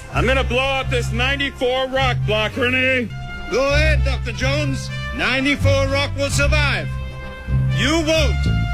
I'm gonna blow up this 94 rock block, Renee. Go ahead, Dr. Jones. 94 rock will survive. You won't.